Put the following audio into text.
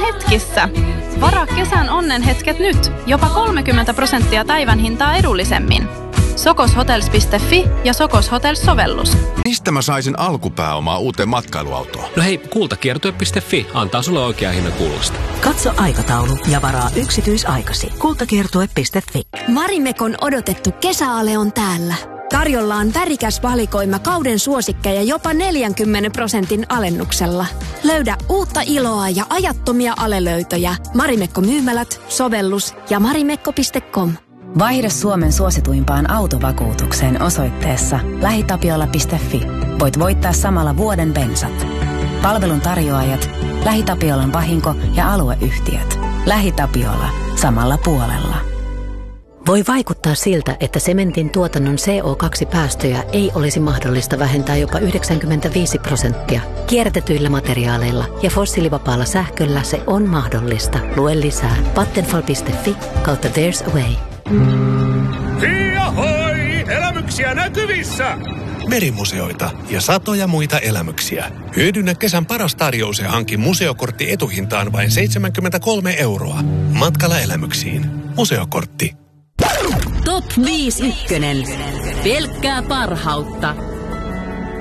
hetkissä. Varaa kesän onnenhetket nyt. Jopa 30% päivän hintaa edullisemmin. Sokoshotels.fi ja Sokos Hotels-sovellus. Mistä mä saisin alkupääomaa uuteen matkailuautoon? No hei, kultakiertue.fi antaa sulle oikea hinnan kuulusta. Katso aikataulu ja varaa yksityisaikasi. Kultakiertue.fi. Marimekon odotettu kesäale on täällä. Tarjolla on värikäs valikoima kauden suosikkeja jopa 40% alennuksella. Löydä uutta iloa ja ajattomia alelöytöjä. Marimekko-myymälät, sovellus ja marimekko.com. Vaihda Suomen suosituimpaan autovakuutukseen osoitteessa lähitapiola.fi. Voit voittaa samalla vuoden bensat. Palvelun tarjoajat, LähiTapiolan vahinko- ja alueyhtiöt. LähiTapiola. Samalla puolella. Voi vaikuttaa siltä, että sementin tuotannon CO2-päästöjä ei olisi mahdollista vähentää jopa 95%. Kierrätetyillä materiaaleilla ja fossiilivapaalla sähköllä se on mahdollista. Lue lisää vattenfall.fi/there's a way. Hiahoi! Elämyksiä näkyvissä! Merimuseoita ja satoja muita elämyksiä. Hyödynnä kesän paras tarjous ja hanki museokortti etuhintaan vain 73 €. Matkalla elämyksiin. Museokortti. Top 5 ykkönen. Pelkkää parhautta.